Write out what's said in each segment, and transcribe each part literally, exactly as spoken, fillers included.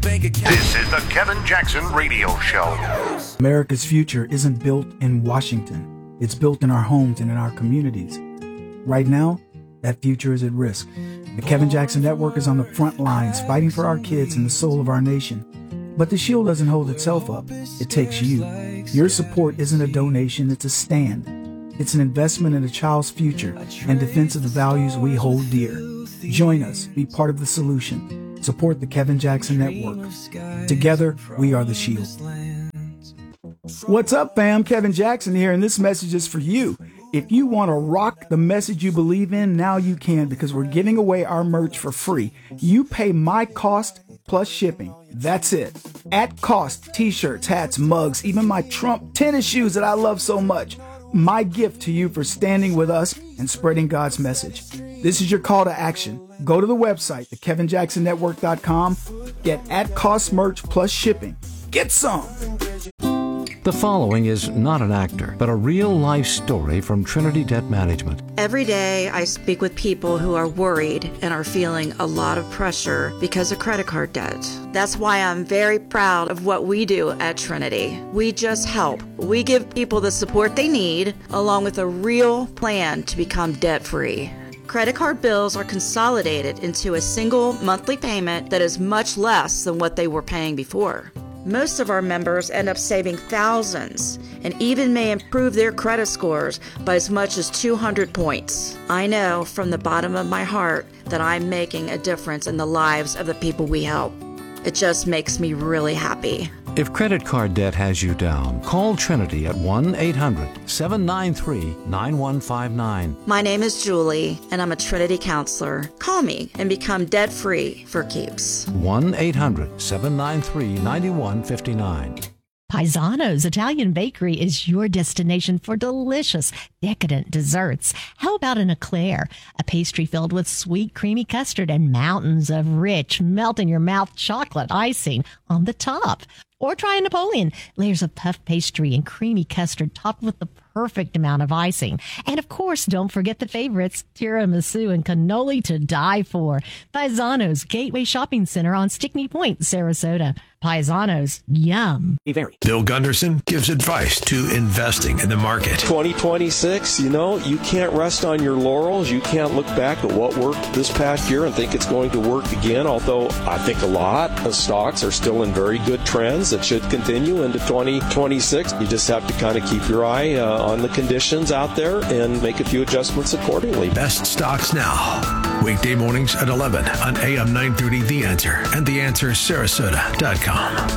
bank account. This is the Kevin Jackson Radio Show. America's future isn't built in Washington. It's built in our homes and in our communities. Right now, that future is at risk. The Kevin Jackson Network is on the front lines fighting for our kids and the soul of our nation. But the shield doesn't hold itself up. It takes you. Your support isn't a donation, it's a stand. It's an investment in a child's future and defense of the values we hold dear. Join us. Be part of the solution. Support the Kevin Jackson Network. Together, we are the shield. What's up, fam? Kevin Jackson here, and this message is for you. If you want to rock the message you believe in, now you can, because we're giving away our merch for free. You pay my cost plus shipping. That's it. At cost, t-shirts, hats, mugs, even my Trump tennis shoes that I love so much. My gift to you for standing with us and spreading God's message. This is your call to action. Go to the website, the kevin jackson network dot com. Get at cost merch plus shipping. Get some. The following is not an actor, but a real-life story from Trinity Debt Management. Every day I speak with people who are worried and are feeling a lot of pressure because of credit card debt. That's why I'm very proud of what we do at Trinity. We just help. We give people the support they need, along with a real plan to become debt-free. Credit card bills are consolidated into a single monthly payment that is much less than what they were paying before. Most of our members end up saving thousands and even may improve their credit scores by as much as two hundred points. I know from the bottom of my heart that I'm making a difference in the lives of the people we help. It just makes me really happy. If credit card debt has you down, call Trinity at one eight hundred seven nine three nine one five nine. My name is Julie, and I'm a Trinity counselor. Call me and become debt-free for keeps. one eight hundred seven nine three nine one five nine. Paisano's Italian Bakery is your destination for delicious, decadent desserts. How about an eclair, a pastry filled with sweet, creamy custard and mountains of rich, melt-in-your-mouth chocolate icing on the top? Or try a Napoleon, layers of puff pastry and creamy custard topped with the perfect amount of icing. And of course, don't forget the favorites, tiramisu and cannoli to die for. Paisano's Gateway Shopping Center on Stickney Point, Sarasota. Paisano's, yum. Bill Gunderson gives advice to investing in the market. twenty twenty-six, you know, you can't rest on your laurels. You can't look back at what worked this past year and think it's going to work again, although I think a lot of stocks are still in very good trends that should continue into twenty twenty-six. You just have to kind of keep your eye uh, on the conditions out there and make a few adjustments accordingly. Best Stocks Now. Weekday mornings at eleven on A M nine thirty The Answer and the answer sarasota dot com.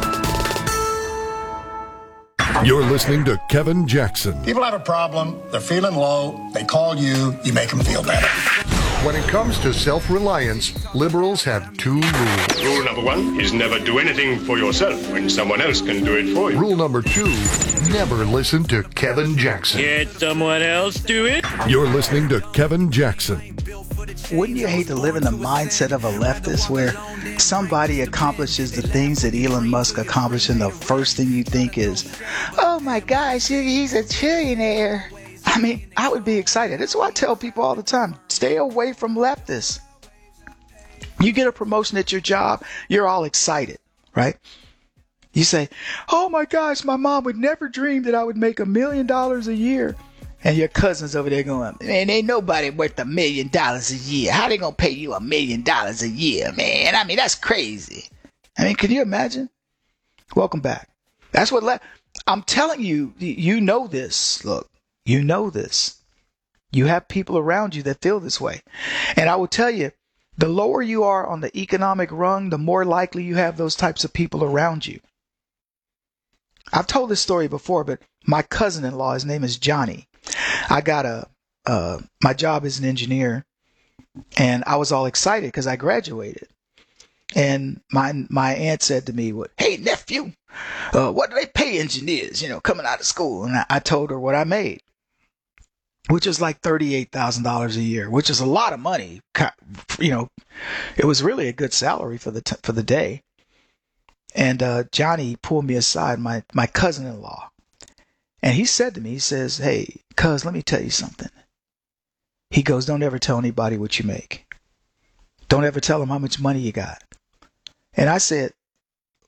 You're listening to Kevin Jackson. People have a problem, they're feeling low, they call you, you make them feel better. When it comes to self-reliance, liberals have two rules. Rule number one is never do anything for yourself when someone else can do it for you. Rule number two, never listen to Kevin Jackson. Let someone else do it. You're listening to Kevin Jackson. Wouldn't you hate to live in the mindset of a leftist where somebody accomplishes the things that Elon Musk accomplished and the first thing you think is, oh my gosh, he's a trillionaire? I mean, I would be excited. That's why I tell people all the time, stay away from leftists. You get a promotion at your job, you're all excited, right? You say, oh my gosh, my mom would never dream that I would make a million dollars a year. And your cousin's over there going, man, ain't nobody worth a million dollars a year. How they gonna pay you a million dollars a year, man? I mean, that's crazy. I mean, can you imagine? Welcome back. That's what le- I'm telling you, you know this. Look, you know this. You have people around you that feel this way. And I will tell you, the lower you are on the economic rung, the more likely you have those types of people around you. I've told this story before, but my cousin-in-law, his name is Johnny. I got a, uh, my job as an engineer, and I was all excited because I graduated. And my my aunt said to me, hey, nephew, uh, what do they pay engineers, you know, coming out of school? And I, I told her what I made, which was like thirty-eight thousand dollars a year, which is a lot of money. You know, it was really a good salary for the t- for the day. And uh, Johnny pulled me aside, my, my cousin-in-law. And he said to me, he says, hey, cuz, let me tell you something. He goes, don't ever tell anybody what you make. Don't ever tell them how much money you got. And I said,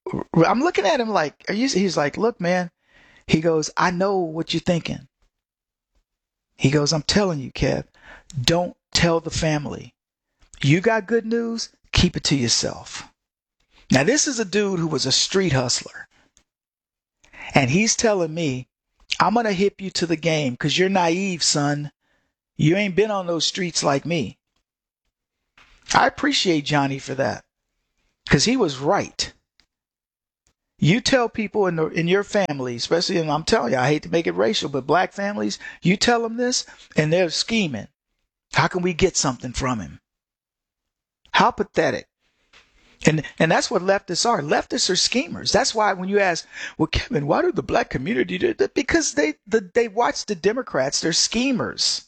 I'm looking at him like, are you, he's like, look, man, he goes, I know what you're thinking. He goes, I'm telling you, Kev, don't tell the family. You got good news, keep it to yourself. Now, this is a dude who was a street hustler. And he's telling me, I'm going to hip you to the game because you're naive, son. You ain't been on those streets like me. I appreciate Johnny for that because he was right. You tell people in the, in your family, especially, and I'm telling you, I hate to make it racial, but black families, you tell them this and they're scheming. How can we get something from him? How pathetic. And and that's what leftists are. Leftists are schemers. That's why when you ask, well, Kevin, why do the black community do that? Because they the, they watch the Democrats. They're schemers.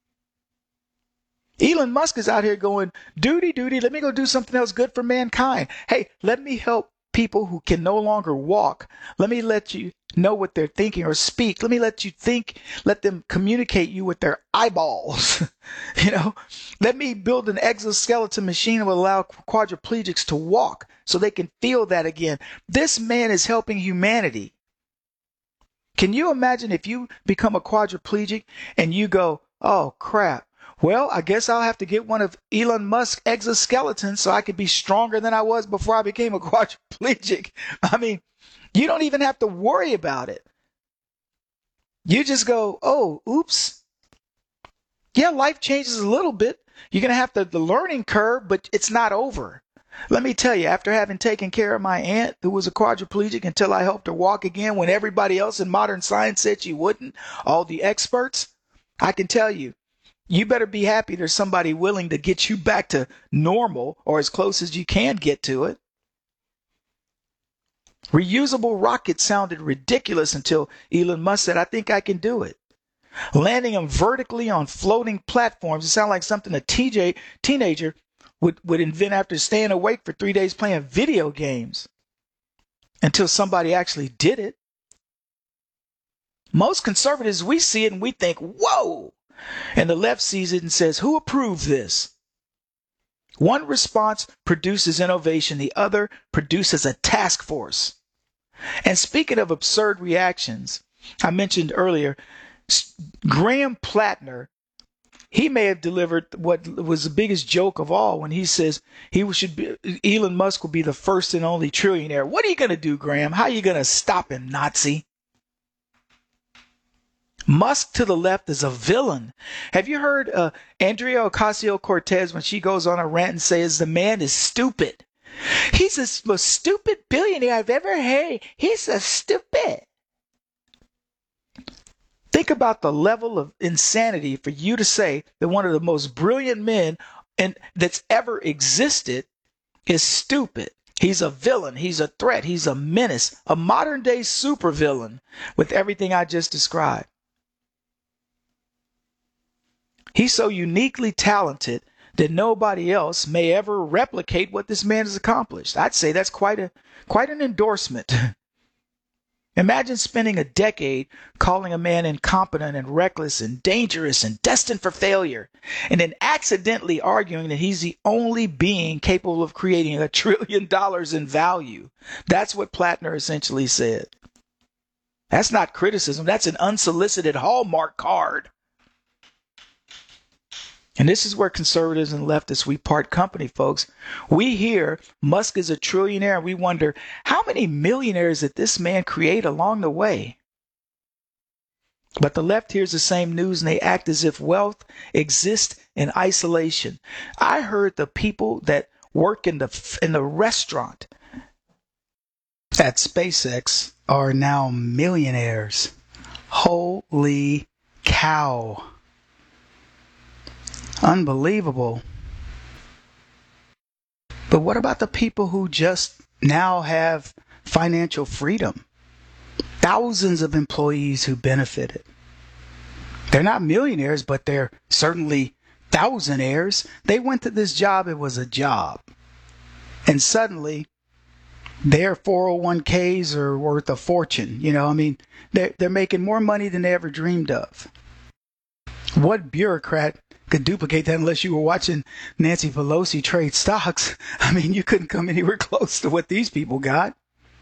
Elon Musk is out here going, duty, duty, let me go do something else good for mankind. Hey, let me help people who can no longer walk. Let me let you know what they're thinking or speak. Let me let you think, let them communicate you with their eyeballs. You know, let me build an exoskeleton machine that will allow quadriplegics to walk so they can feel that again. This man is helping humanity. Can you imagine if you become a quadriplegic and you go, oh crap, well, I guess I'll have to get one of Elon Musk's exoskeletons so I could be stronger than I was before I became a quadriplegic. I mean, you don't even have to worry about it. You just go, oh, oops. Yeah, life changes a little bit. You're going to have to, the learning curve, but it's not over. Let me tell you, after having taken care of my aunt who was a quadriplegic until I helped her walk again when everybody else in modern science said she wouldn't, all the experts, I can tell you, you better be happy there's somebody willing to get you back to normal or as close as you can get to it. Reusable rockets sounded ridiculous until Elon Musk said, I think I can do it. Landing them vertically on floating platforms, it sounded like something a T J, teenager would, would invent after staying awake for three days playing video games. Until somebody actually did it. Most conservatives, we see it and we think, whoa! And the left sees it and says, who approved this? One response produces innovation. The other produces a task force. And speaking of absurd reactions, I mentioned earlier, Graham Plattner, he may have delivered what was the biggest joke of all when he says he should be, Elon Musk will be the first and only trillionaire. What are you going to do, Graham? How are you going to stop him, Nazi? Musk to the left is a villain. Have you heard uh, Andrea Ocasio-Cortez when she goes on a rant and says the man is stupid? He's the most stupid billionaire I've ever heard. He's a stupid. Think about the level of insanity for you to say that one of the most brilliant men and that's ever existed is stupid. He's a villain. He's a threat. He's a menace, a modern day supervillain with everything I just described. He's so uniquely talented that nobody else may ever replicate what this man has accomplished. I'd say that's quite a quite an endorsement. Imagine spending a decade calling a man incompetent and reckless and dangerous and destined for failure, and then accidentally arguing that he's the only being capable of creating a trillion dollars in value. That's what Plattner essentially said. That's not criticism. That's an unsolicited Hallmark card. And this is where conservatives and leftists, we part company, folks. We hear Musk is a trillionaire, and we wonder, how many millionaires did this man create along the way? But the left hears the same news, and they act as if wealth exists in isolation. I heard the people that work in the in the restaurant at SpaceX are now millionaires. Holy cow. Unbelievable. But what about the people who just now have financial freedom? Thousands of employees who benefited. They're not millionaires, but they're certainly thousandaires. They went to this job, it was a job. And suddenly, their four oh one k's are worth a fortune. You know, I mean, they're, they're making more money than they ever dreamed of. What bureaucrat could duplicate that unless you were watching Nancy Pelosi trade stocks? I mean, you couldn't come anywhere close to what these people got.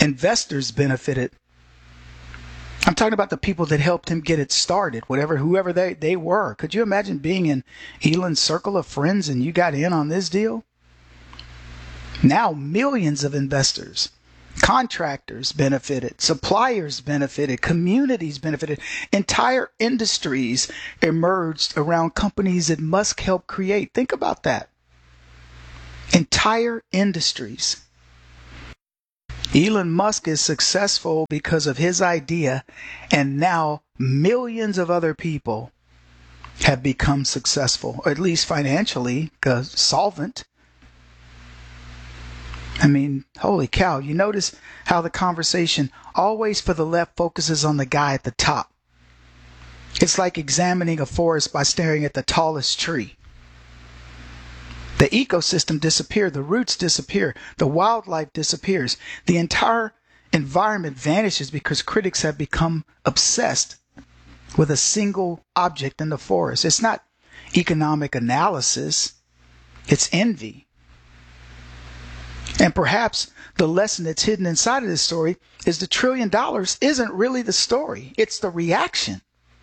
Investors benefited. I'm talking about the people that helped him get it started, whatever, whoever they, they were. Could you imagine being in Elon's circle of friends and you got in on this deal? Now millions of investors, contractors benefited, suppliers benefited, communities benefited, entire industries emerged around companies that Musk helped create. Think about that. Entire industries. Elon Musk is successful because of his idea, and now millions of other people have become successful, or at least financially, because solvent. I mean, holy cow. You notice how the conversation always for the left focuses on the guy at the top. It's like examining a forest by staring at the tallest tree. The ecosystem disappears, the roots disappear, the wildlife disappears. The entire environment vanishes because critics have become obsessed with a single object in the forest. It's not economic analysis, it's envy. And perhaps the lesson that's hidden inside of this story is the trillion dollars isn't really the story, it's the reaction.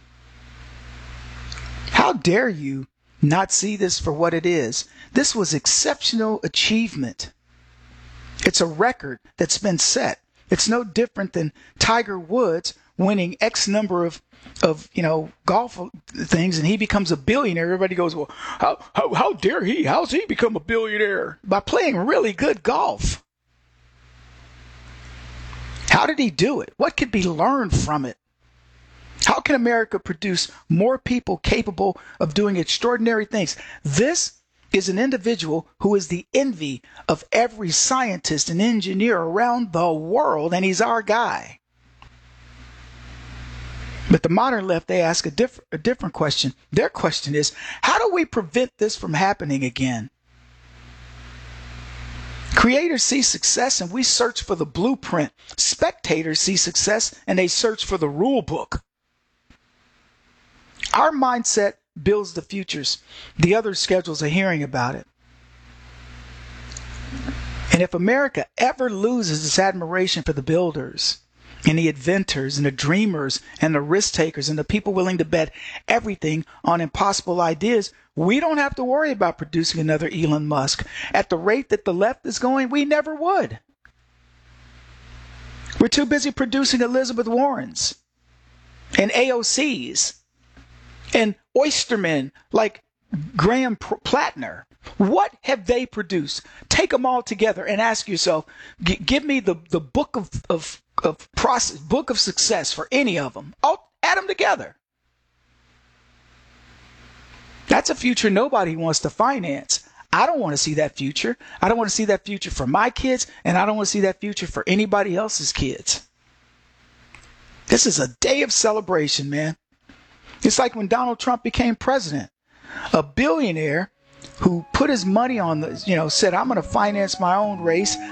How dare you not see this for what it is? This was exceptional achievement. It's a record that's been set. It's no different than Tiger Woods winning X number of, of you know, golf things, and he becomes a billionaire. Everybody goes, well, how, how, how dare he? How's he become a billionaire? By playing really good golf. How did he do it? What could be learned from it? How can America produce more people capable of doing extraordinary things? This is an individual who is the envy of every scientist and engineer around the world, and he's our guy. But the modern left, they ask a, diff- a different question. Their question is, how do we prevent this from happening again? Creators see success and we search for the blueprint. Spectators see success and they search for the rule book. Our mindset builds the futures. The other schedules are hearing about it. And if America ever loses its admiration for the builders and the inventors and the dreamers and the risk takers and the people willing to bet everything on impossible ideas, we don't have to worry about producing another Elon Musk. At the rate that the left is going, we never would. We're too busy producing Elizabeth Warrens and A O Cs and oystermen like Graham Plattner. What have they produced? Take them all together and ask yourself, g- give me the, the book of, of, of process, book of success for any of them. I'll add them together. That's a future nobody wants to finance. I don't want to see that future. I don't want to see that future for my kids, and I don't want to see that future for anybody else's kids. This is a day of celebration, man. It's like when Donald Trump became president. A billionaire who put his money on the, you know, said, I'm going to finance my own race.